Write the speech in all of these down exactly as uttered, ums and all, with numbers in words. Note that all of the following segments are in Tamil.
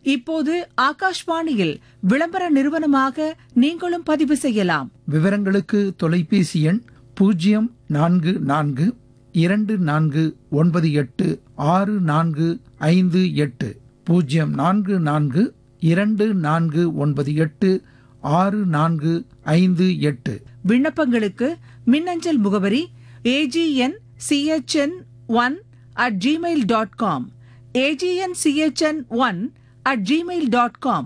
இப்போது ஆகாஷ்வாணியில் விளம்பர நிறுவனமாக நீங்களும் பதிவு செய்யலாம். விவரங்களுக்கு தொலைபேசி எண் பூஜ்ஜியம் நான்கு நான்கு இரண்டு நான்கு ஒன்பது எட்டு ஆறு நான்கு ஐந்து எட்டு பூஜ்ஜியம் நான்கு நான்கு இரண்டு நான்கு ஒன்பது எட்டு ஆறு நான்கு ஐந்து எட்டு. விண்ணப்பங்களுக்கு மின்னஞ்சல் முகவரி AGN CHN one at Gmail dot com AGN CHN one at Gmail dot com.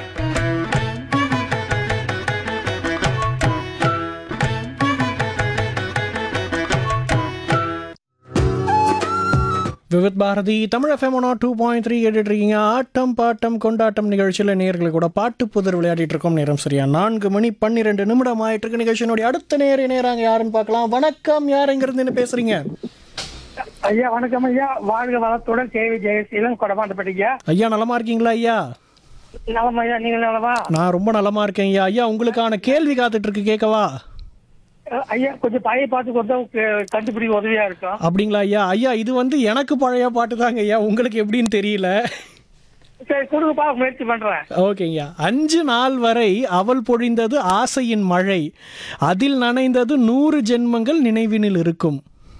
Vividh Bharathi Tamil FM one two point three கேட்டுட்டு இருக்கீங்க. ஆட்டம் பாட்டம் கொண்டாட்டம் நிகழ்ச்சியில் நேர்களை கூட பாட்டு புதர் விளையாடிட்டு இருக்கோம். நேரம் சரியா நான்கு மணி பன்னிரெண்டு நிமிடம் ஆயிட்டு இருக்கு. நிகழ்ச்சியினுடைய அடுத்த நேர நேராங்க யாருன்னு பார்க்கலாம். வணக்கம், யார் எங்கிருந்து என்ன பேசுறீங்க? ஐயா வணக்கம் ஐயா, வாழ்க வளத்துடன் சேவை ஜெயசீலன் கொடமாட்டப்பட்டீங்க. ஐயா நலமா இருக்கீங்களா? ஐயா நலம் ஐயா, நீங்க நலமா? நான் ரொம்ப நலமா இருக்கேன் ஐயா. ஐயா உங்களுக்கான கேள்வி காத்துட்டு இருக்கு, கேட்கவா? ஐயா கொஞ்சம் பழைய பாட்டு கொடுத்தா கண்டுபிடிக்க உதவியா இருக்கும். அப்படிங்களா ஐயா? ஐயா இது வந்து எனக்கு பழைய பாட்டு தாங்க ஐயா, உங்களுக்கு எப்படின்னு தெரியல. சரி கொடுங்கப்பா, முயற்சி பண்றேன். ஓகேங்கய்யா. அஞ்சு நாள் வரை அவள் பொழிந்தது ஆசையின் மழை, அதில் நனைந்தது நூறு ஜென்மங்கள் நினைவினில் இருக்கும்.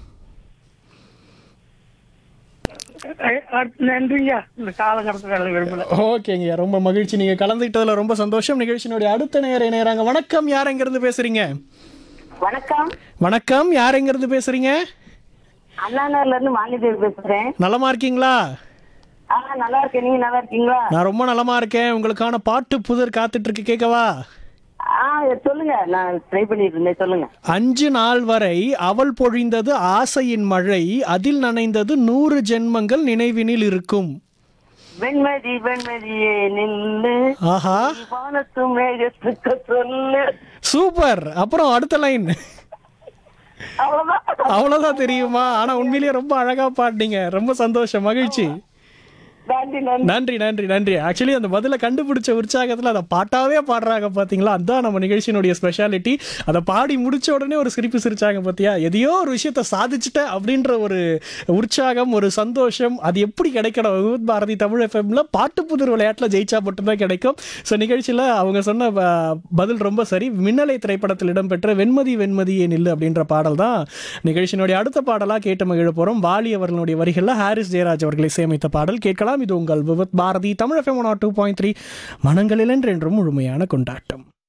நன்றிங்க, இந்த காலகட்டத்தில் விரும்பல. ஓகேங்கய்யா, ரொம்ப மகிழ்ச்சி, நீங்க கலந்துக்கிட்டதுல ரொம்ப சந்தோஷம். நிகழ்ச்சியினுடைய அடுத்த நேர நேராங்க. வணக்கம், யார் எங்க இருந்து பேசுறீங்க? வணக்கம். வணக்கம், யார் எங்க இருந்து பேசுறீங்க? அண்ணாநகர்ல இருந்து மாலிதேவி பேசுறேன். நலமா இருக்கீங்களா? ஆ நல்லா இருக்கேன், நீங்க நல்லா இருக்கீங்களா? நான் ரொம்ப நலமா இருக்கேன். உங்களுக்கான பாட்டு புதர் காத்துட்டு இருக்கு, கேட்கவா? ஆ சொல்லுங்க, நான் ட்ரை பண்ணிட்டு இருந்தேன், சொல்லுங்க. அஞ்சு நாள் வரை அவள் பொழிந்தது ஆசையின் மழை, அதில் நனைந்தது நூறு ஜென்மங்கள் நினைவினில் இருக்கும். வெண்மதி வெண்மதியே நின்று ஆஹா, வானத்து மேகத்துக்கு சொல்லு. சூப்பர். அப்புறம் அடுத்த லைன் அவ்வளவுதான். அவ்வளவுதான் தெரியுமா? ஆனா உண்மையிலேயே ரொம்ப அழகா பாடினீங்க. ரொம்ப சந்தோஷம், மகிழ்ச்சி. நன்றி நன்றி நன்றி நன்றி நன்றி. ஆக்சுவலி அந்த பதில கண்டுபிடிச்ச உற்சாகத்தில் அதை பாட்டாவே பாடுறாங்க பார்த்தீங்களா? அதுதான் நம்ம நிகழ்ச்சியினுடைய ஸ்பெஷாலிட்டி. அதை பாடி முடிச்ச உடனே ஒரு சிரிப்பு சிரிச்சாங்க பார்த்தியா? எதையோ ஒரு விஷயத்த சாதிச்சுட்டேன் அப்படின்ற ஒரு உற்சாகம், ஒரு சந்தோஷம், அது எப்படி கிடைக்கணும்? விவித் பாரதி தமிழ் எஃப்எம்ல பாட்டு புதிர் விளையாட்டில் ஜெயிச்சா மட்டும்தான் கிடைக்கும். ஸோ நிகழ்ச்சியில் அவங்க சொன்ன பதில் ரொம்ப சரி. மின்னலை திரைப்படத்தில் இடம்பெற்ற வெண்மதி வெண்மதியே நில்லு அப்படின்ற பாடல் தான் நிகழ்ச்சியினுடைய அடுத்த பாடலாக கேட்டு மகிழ போகிறோம். வாலி அவர்களுடைய வரிகளில் ஹாரிஸ் ஜெயராஜ் அவர்களை சேமித்த பாடல் கேட்கலாம். இது உங்கள் Vividh Bharathi Tamil FM one two point three, மனங்களில் என்றென்றும் முழுமையான கொண்டாட்டம்.